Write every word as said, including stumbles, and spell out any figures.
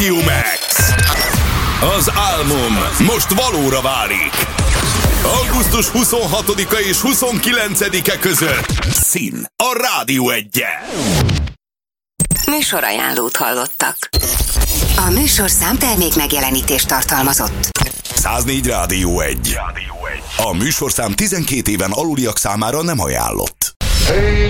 Max. Az álmom most valóra válik. augusztus huszonhatodika és huszonkilencedike között Szín a Rádió Egyen. Műsorajánlót hallottak. A műsorszám termék megjelenítést tartalmazott. száznégy Rádió Egy. A műsorszám tizenkét éven aluliak számára nem ajánlott. Hey!